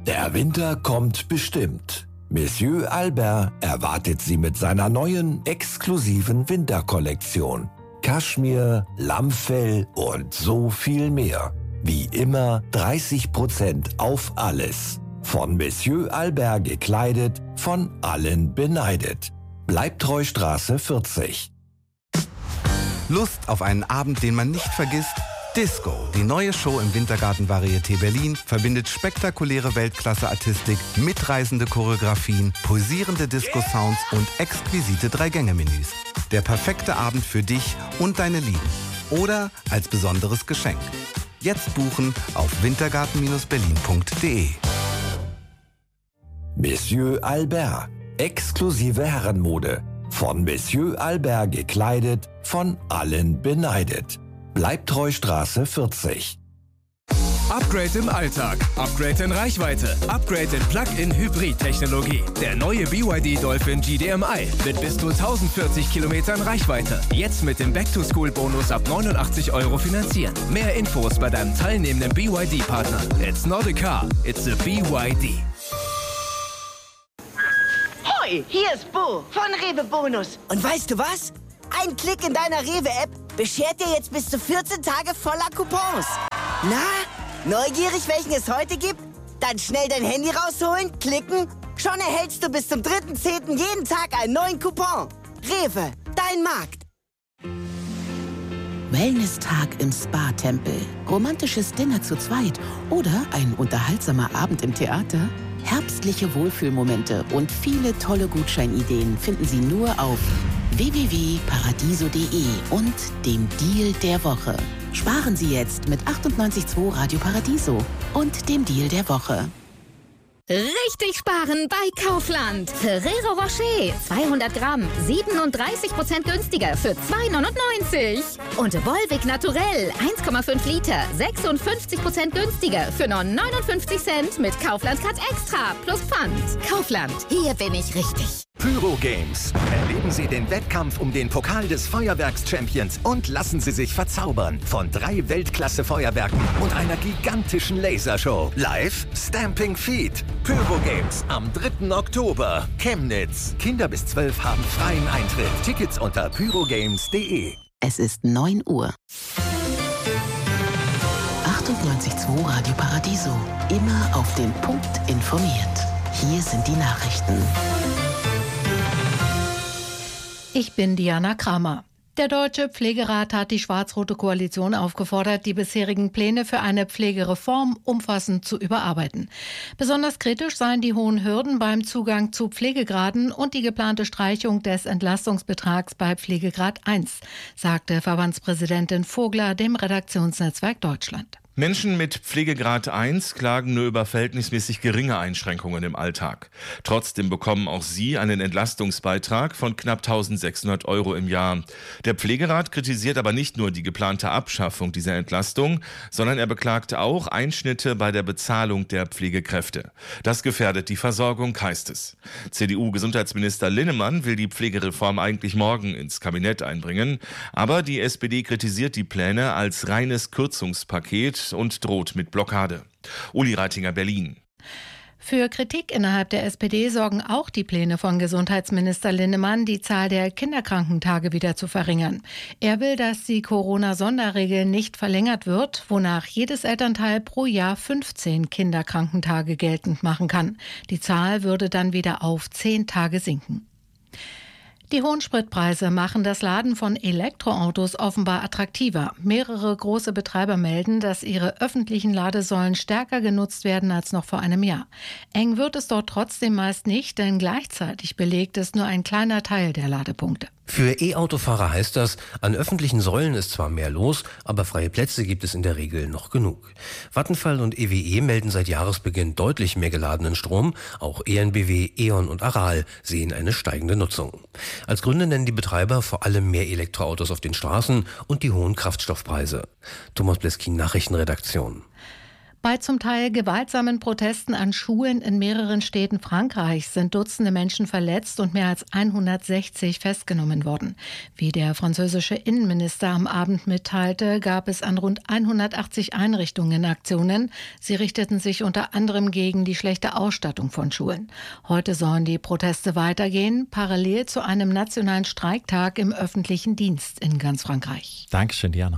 Der Winter kommt bestimmt. Monsieur Albert erwartet Sie mit seiner neuen, exklusiven Winterkollektion. Kaschmir, Lammfell und so viel mehr. Wie immer 30% auf alles. Von Monsieur Albert gekleidet, von allen beneidet. Bleibtreustraße 40. Lust auf einen Abend, den man nicht vergisst? Disco, die neue Show im Wintergarten Varieté Berlin, verbindet spektakuläre Weltklasse-Artistik, mitreißende Choreografien, pulsierende Disco-Sounds und exquisite 3-Gänge-Menüs. Der perfekte Abend für dich und deine Lieben. Oder als besonderes Geschenk. Jetzt buchen auf wintergarten-berlin.de. Monsieur Albert. Exklusive Herrenmode. Von Monsieur Albert gekleidet, von allen beneidet. Bleibtreustraße 40. Upgrade im Alltag, Upgrade in Reichweite, Upgrade in Plug-in-Hybrid-Technologie. Der neue BYD Dolphin GDMI mit bis zu 1040 Kilometern Reichweite. Jetzt mit dem Back-to-School-Bonus ab 89 € finanzieren. Mehr Infos bei deinem teilnehmenden BYD-Partner. It's not a car, it's a BYD. Hoi, hier ist Bo von Rewe Bonus. Und weißt du was? Ein Klick in deiner Rewe-App beschert dir jetzt bis zu 14 Tage voller Coupons. Na, neugierig, welchen es heute gibt? Dann schnell dein Handy rausholen, klicken. Schon erhältst du bis zum 3.10. jeden Tag einen neuen Coupon. Rewe, dein Markt. Wellness-Tag im Spa-Tempel, romantisches Dinner zu zweit oder ein unterhaltsamer Abend im Theater? Herbstliche Wohlfühlmomente und viele tolle Gutscheinideen finden Sie nur auf www.paradiso.de und dem Deal der Woche. Sparen Sie jetzt mit 98.2 Radio Paradiso und dem Deal der Woche. Richtig sparen bei Kaufland. Ferrero Rocher, 200 Gramm, 37% günstiger für 2,99. Und Volvic Naturell, 1,5 Liter, 56% günstiger für nur 59 Cent mit Kaufland Cut Extra plus Pfand. Kaufland, hier bin ich richtig. Pyro Games. Erleben Sie den Wettkampf um den Pokal des Feuerwerks-Champions und lassen Sie sich verzaubern von 3 Weltklasse-Feuerwerken und einer gigantischen Lasershow. Live Stamping Feet. Pyro Games am 3. Oktober. Chemnitz. Kinder bis 12 haben freien Eintritt. Tickets unter pyrogames.de. Es ist 9 Uhr. 98.2 Radio Paradiso. Immer auf den Punkt informiert. Hier sind die Nachrichten. Ich bin Diana Kramer. Der Deutsche Pflegerat hat die schwarz-rote Koalition aufgefordert, die bisherigen Pläne für eine Pflegereform umfassend zu überarbeiten. Besonders kritisch seien die hohen Hürden beim Zugang zu Pflegegraden und die geplante Streichung des Entlastungsbetrags bei Pflegegrad 1, sagte Verbandspräsidentin Vogler dem Redaktionsnetzwerk Deutschland. Menschen mit Pflegegrad 1 klagen nur über verhältnismäßig geringe Einschränkungen im Alltag. Trotzdem bekommen auch sie einen Entlastungsbeitrag von knapp 1.600 € im Jahr. Der Pflegerat kritisiert aber nicht nur die geplante Abschaffung dieser Entlastung, sondern er beklagt auch Einschnitte bei der Bezahlung der Pflegekräfte. Das gefährdet die Versorgung, heißt es. CDU-Gesundheitsminister Linnemann will die Pflegereform eigentlich morgen ins Kabinett einbringen, aber die SPD kritisiert die Pläne als reines Kürzungspaket und droht mit Blockade. Uli Reitinger, Berlin. Für Kritik innerhalb der SPD sorgen auch die Pläne von Gesundheitsminister Linnemann, die Zahl der Kinderkrankentage wieder zu verringern. Er will, dass die Corona-Sonderregel nicht verlängert wird, wonach jedes Elternteil pro Jahr 15 Kinderkrankentage geltend machen kann. Die Zahl würde dann wieder auf 10 Tage sinken. Die hohen Spritpreise machen das Laden von Elektroautos offenbar attraktiver. Mehrere große Betreiber melden, dass ihre öffentlichen Ladesäulen stärker genutzt werden als noch vor einem Jahr. Eng wird es dort trotzdem meist nicht, denn gleichzeitig belegt ist nur ein kleiner Teil der Ladepunkte. Für E-Autofahrer heißt das, an öffentlichen Säulen ist zwar mehr los, aber freie Plätze gibt es in der Regel noch genug. Vattenfall und EWE melden seit Jahresbeginn deutlich mehr geladenen Strom. Auch EnBW, E.ON und Aral sehen eine steigende Nutzung. Als Gründe nennen die Betreiber vor allem mehr Elektroautos auf den Straßen und die hohen Kraftstoffpreise. Thomas Bleskin, Nachrichtenredaktion. Bei zum Teil gewaltsamen Protesten an Schulen in mehreren Städten Frankreichs sind Dutzende Menschen verletzt und mehr als 160 festgenommen worden. Wie der französische Innenminister am Abend mitteilte, gab es an rund 180 Einrichtungen Aktionen. Sie richteten sich unter anderem gegen die schlechte Ausstattung von Schulen. Heute sollen die Proteste weitergehen, parallel zu einem nationalen Streiktag im öffentlichen Dienst in ganz Frankreich. Dankeschön, Diana.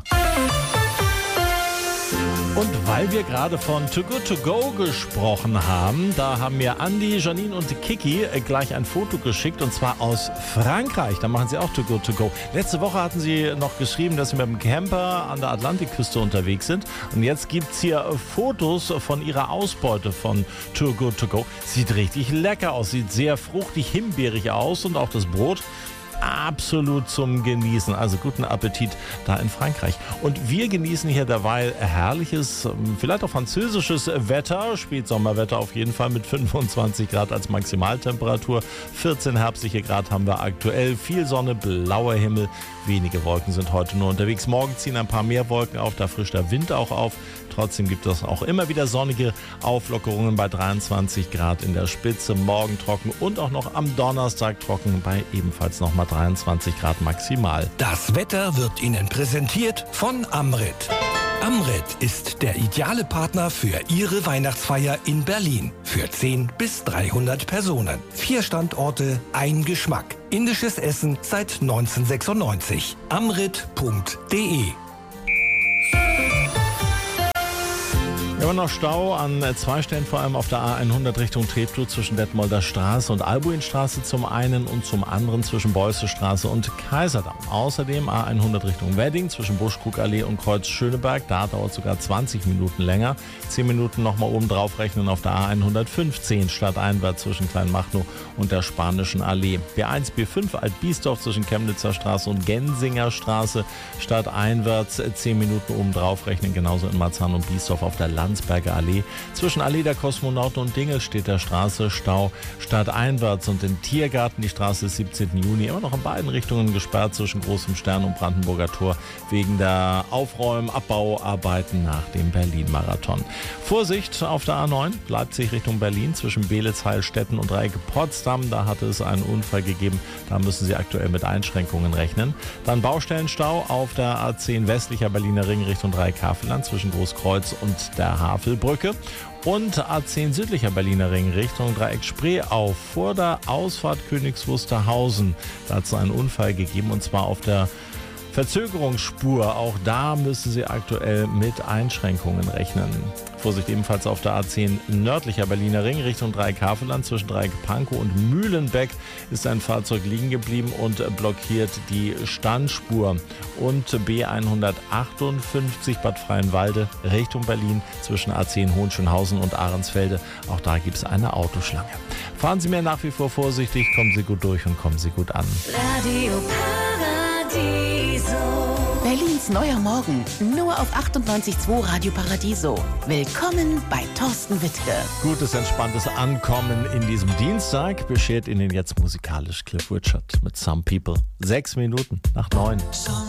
Und weil wir gerade von Too Good To Go gesprochen haben, da haben mir Andi, Janine und Kiki gleich ein Foto geschickt, und zwar aus Frankreich. Da machen sie auch Too Good To Go. Letzte Woche hatten sie noch geschrieben, dass sie mit dem Camper an der Atlantikküste unterwegs sind. Und jetzt gibt es hier Fotos von ihrer Ausbeute von Too Good To Go. Sieht richtig lecker aus, sieht sehr fruchtig, himbeerig aus, und auch das Brot absolut zum Genießen. Also guten Appetit da in Frankreich. Und wir genießen hier derweil herrliches, vielleicht auch französisches Wetter, Spätsommerwetter auf jeden Fall, mit 25 Grad als Maximaltemperatur. 14 herbstliche Grad haben wir aktuell. Viel Sonne, blauer Himmel, wenige Wolken sind heute nur unterwegs. Morgen ziehen ein paar mehr Wolken auf, da frischt der Wind auch auf. Trotzdem gibt es auch immer wieder sonnige Auflockerungen bei 23 Grad in der Spitze. Morgen trocken und auch noch am Donnerstag trocken bei ebenfalls nochmal 23 Grad maximal. Das Wetter wird Ihnen präsentiert von Amrit. Amrit ist der ideale Partner für Ihre Weihnachtsfeier in Berlin. Für 10 bis 300 Personen. 4 Standorte, ein Geschmack. Indisches Essen seit 1996. Amrit.de. Wir haben noch Stau an 2 Stellen, vor allem auf der A100 Richtung Treptow zwischen Detmolder Straße und Albuinstraße zum einen und zum anderen zwischen Beuse Straße und Kaiserdamm. Außerdem A100 Richtung Wedding zwischen Buschkrugallee und Kreuz Schöneberg. Da dauert sogar 20 Minuten länger. 10 Minuten nochmal oben drauf rechnen auf der A115 stadteinwärts zwischen Kleinmachnow und der Spanischen Allee. B1, B5 Altbiesdorf zwischen Chemnitzer Straße und Gensinger Straße stadteinwärts 10 Minuten oben drauf rechnen. Genauso in Marzahn und Biesdorf auf der Landsberger Allee. Zwischen Allee der Kosmonauten und Dingelstädter Straße Stau stadteinwärts, und im Tiergarten die Straße des 17. Juni immer noch in beiden Richtungen gesperrt zwischen Großem Stern und Brandenburger Tor wegen der Abbauarbeiten nach dem Berlin-Marathon. Vorsicht auf der A9 Leipzig Richtung Berlin zwischen Belitz, Heilstätten und Dreieck Potsdam. Da hatte es einen Unfall gegeben. Da müssen Sie aktuell mit Einschränkungen rechnen. Dann Baustellenstau auf der A10 westlicher Berliner Ring Richtung Dreieck Havelland zwischen Großkreuz und der Havelbrücke. Und A10 südlicher Berliner Ring Richtung Dreieck Spreeau vor der Ausfahrt Königs Wusterhausen. Da hat es einen Unfall gegeben, und zwar auf der Verzögerungsspur. Auch da müssen Sie aktuell mit Einschränkungen rechnen. Vorsicht ebenfalls auf der A10 nördlicher Berliner Ring Richtung Dreieck Havelland zwischen Dreieck Pankow und Mühlenbeck ist ein Fahrzeug liegen geblieben und blockiert die Standspur. Und B158 Bad Freienwalde Richtung Berlin zwischen A10 Hohenschönhausen und Ahrensfelde. Auch da gibt es eine Autoschlange. Fahren Sie mir nach wie vor vorsichtig, kommen Sie gut durch und kommen Sie gut an. Radio Paradiso. Berlins neuer Morgen, nur auf 98.2 Radio Paradiso. Willkommen bei Thorsten Wittke. Gutes, entspanntes Ankommen in diesem Dienstag beschert Ihnen jetzt musikalisch Cliff Richard mit Some People. 6 Minuten nach 9.